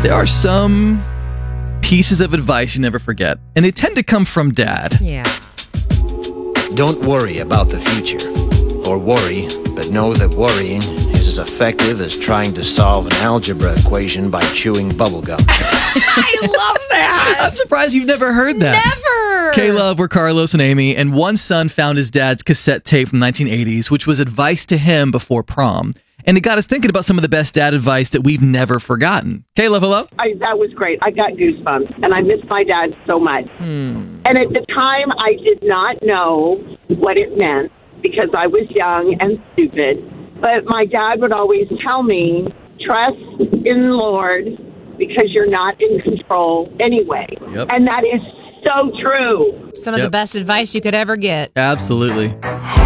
There are some pieces of advice you never forget, and they tend to come from Dad. Yeah. Don't worry about the future. Or worry, but know that worrying is as effective as trying to solve an algebra equation by chewing bubblegum. I love that. I'm surprised you've never heard that. Never. Caleb, we're Carlos and Amy, and one son found his dad's cassette tape from the 1980s, which was advice to him before prom. And it got us thinking about some of the best dad advice that we've never forgotten. Caleb, hello? That was great. I got goosebumps, and I miss my dad so much. And at the time, I did not know what it meant because I was young and stupid. But my dad would always tell me, trust in the Lord because you're not in control anyway. Yep. And that is so true. Some of the best advice you could ever get. Absolutely.